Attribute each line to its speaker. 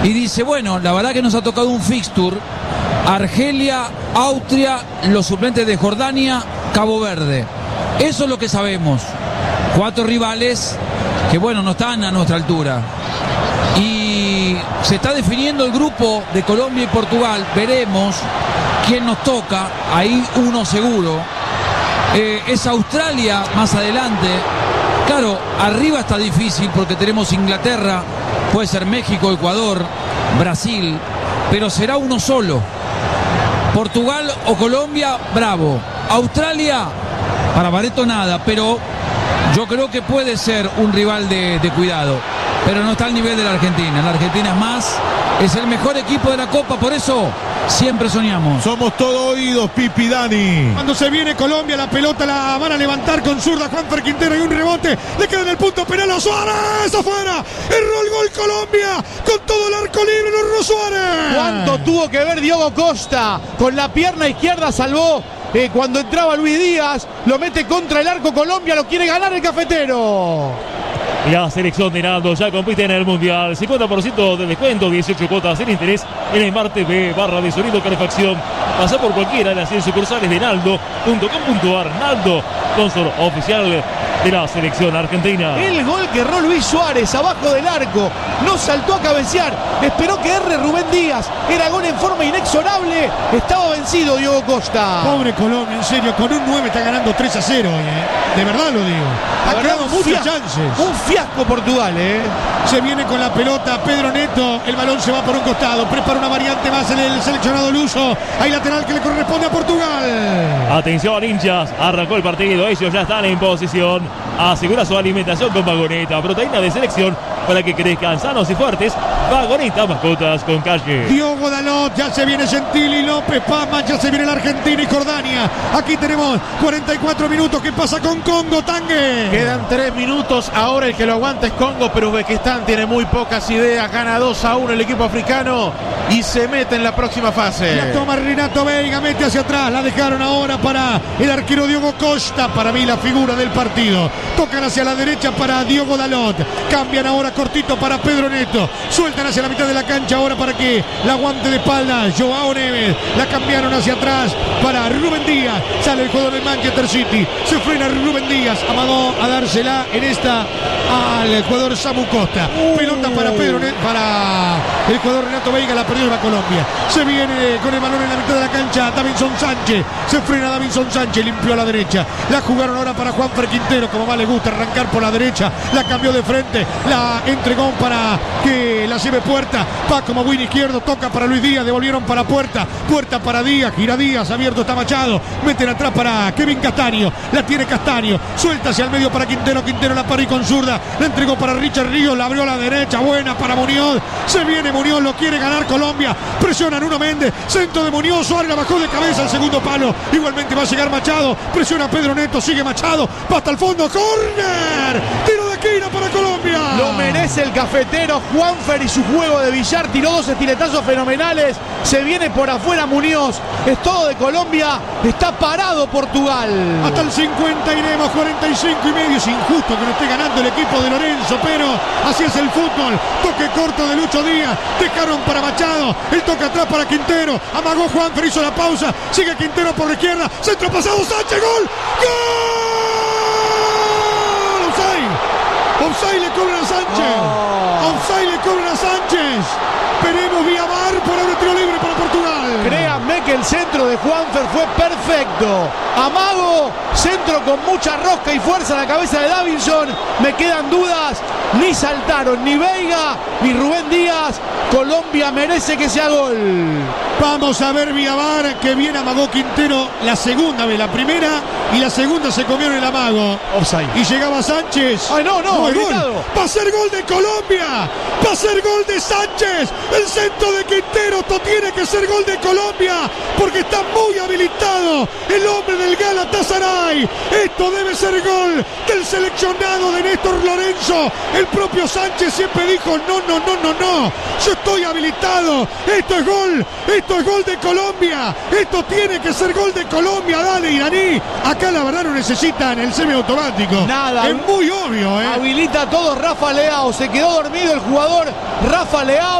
Speaker 1: y dice, bueno, la verdad que nos ha tocado un fixture: Argelia, Austria, los suplentes de Jordania, Cabo Verde. Eso es lo que sabemos. 4 rivales que, bueno, no están a nuestra altura. Y se está definiendo el grupo de Colombia y Portugal. Veremos quién nos toca. Ahí uno seguro. Es Australia más adelante. Claro, arriba está difícil porque tenemos Inglaterra, puede ser México, Ecuador, Brasil, pero será uno solo. Portugal o Colombia, bravo. Australia, para Barreto nada, pero yo creo que puede ser un rival de cuidado, pero no está al nivel de la Argentina. La Argentina es más, es el mejor equipo de la Copa, por eso siempre soñamos.
Speaker 2: Somos todo oídos, Pipi, Dani.
Speaker 3: Cuando se viene Colombia, la pelota la van a levantar con zurda Juanfer Quintero y un rebote. Le queda en el punto penal a Suárez. Afuera. Erró el gol Colombia. Con todo el arco libre, lo erró Suárez.
Speaker 4: ¿Cuánto tuvo que ver Diogo Costa? Con la pierna izquierda salvó. Cuando entraba Luis Díaz, lo mete contra el arco Colombia, lo quiere ganar el cafetero.
Speaker 5: La selección de Naldo ya compite en el Mundial. 50% de descuento, 18 cuotas sin interés en Smart TV, barra de sonido, calefacción. Pasa por cualquiera de las 100 sucursales de Naldo.com.ar. Naldo, sponsor oficial de la selección argentina.
Speaker 4: El gol que erró Luis Suárez abajo del arco. No saltó a cabecear. Esperó que erre Rubén Díaz. Era gol en forma inexorable. Estaba vencido Diogo Costa.
Speaker 3: Pobre Colombia, en serio. Con un 9 está ganando 3-0 hoy, De verdad lo digo. Ha creado muchas chances.
Speaker 4: Un fiasco Portugal,
Speaker 3: Se viene con la pelota Pedro Neto. El balón se va por un costado. Prepara una variante más en el seleccionado luso. Hay lateral que le corresponde a Portugal.
Speaker 5: Atención, hinchas. Arrancó el partido. Ellos ya están en posición. Asegura su alimentación con Vagoneta, proteína de selección para que crezcan sanos y fuertes. Vagoneta, mascotas con calle.
Speaker 3: Diogo Dalot, ya se viene Gentili, López, Pama, ya se viene la Argentina y Jordania. Aquí tenemos 44 minutos. ¿Qué pasa con Congo, Tangue?
Speaker 4: Quedan 3 minutos. Ahora el que lo aguanta es Congo, pero Uzbekistán tiene muy pocas ideas. Gana 2-1 el equipo africano y se mete en la próxima fase.
Speaker 3: La toma Renato Veiga, mete hacia atrás. La dejaron ahora para el arquero Diogo Costa. Para mí la figura del partido. Tocan hacia la derecha para Diogo Dalot. Cambian ahora cortito para Pedro Neto. Sueltan hacia la mitad de la cancha ahora para que la aguante de espalda Joao Neves. La cambiaron hacia atrás para Rubén Díaz. Sale el jugador del Manchester City. Se frena Rubén Díaz. Amagó a dársela en esta al jugador Samu Costa. Pelota para Pedro Neto, para el jugador Renato Veiga. La perdió la Colombia. Se viene con el balón en la mitad de la cancha Davinson Sánchez. Se frena Davinson Sánchez. Limpió a la derecha. La jugaron ahora para Juanfer Quintero. Como más le gusta arrancar por la derecha. La cambió de frente. La entregó para que la lleve Puerta. Va como win izquierdo. Toca para Luis Díaz. Devolvieron para Puerta. Puerta para Díaz. Gira Díaz. Abierto está Machado. Meten atrás para Kevin Castaño. La tiene Castaño. Suelta hacia el medio para Quintero. Quintero la paró y con zurda. La entregó para Richard Ríos. La abrió a la derecha. Buena para Muñoz. Se viene Muñoz. Lo quiere ganar Colombia. Presiona Nuno Méndez. Centro de Muñoz. Suárez la bajó de cabeza al segundo palo. Igualmente va a llegar Machado. Presiona Pedro Neto. Sigue Machado. Va hasta el fondo. ¡Córner! Tiro de esquina para Colombia.
Speaker 4: Lo merece el cafetero. Juanfer y su juego de billar. Tiró 2 estiletazos fenomenales. Se viene por afuera Muñoz. Es todo de Colombia. Está parado Portugal.
Speaker 3: Hasta el 50 iremos. 45 y medio. Es injusto que no esté ganando el equipo de Lorenzo, pero así es el fútbol. Toque corto de Lucho Díaz. Dejaron para Machado. El toque atrás para Quintero. Amagó Juanfer. Hizo la pausa. Sigue Quintero por la izquierda. Centro pasado. Sánchez. Gol. Offside le cobran a Sánchez. Offside le cobran a Sánchez. Veremos vía VAR por ahora tiro libre para Portugal.
Speaker 4: Créanme que el centro de Juanfer fue perfecto. Amago, centro con mucha rosca y fuerza en la cabeza de Davinson. Me quedan dudas. Ni saltaron ni Veiga ni Rubén Díaz. Colombia merece que sea gol.
Speaker 3: Vamos a ver vía VAR que bien amagó Quintero la segunda vez. La primera y la segunda se comieron el amago.
Speaker 4: Offside.
Speaker 3: Y llegaba Sánchez.
Speaker 4: Ay, no,
Speaker 3: gol.
Speaker 4: gritado.
Speaker 3: Va a ser gol de Colombia. Va a ser gol de Sánchez. El centro de Quintero. Esto tiene que ser gol de Colombia porque está muy habilitado el hombre del Galatasaray. Esto debe ser gol del seleccionado de Néstor Lorenzo. El propio Sánchez siempre dijo no. Yo estoy habilitado. Esto es gol. Esto es gol de Colombia. Esto tiene que ser gol de Colombia. Dale, iraní. Acá la verdad no necesitan el semiautomático.
Speaker 4: Nada.
Speaker 3: Es muy obvio,
Speaker 4: Habilita todo Rafa Leao. Se quedó dormido el jugador Rafa Leao.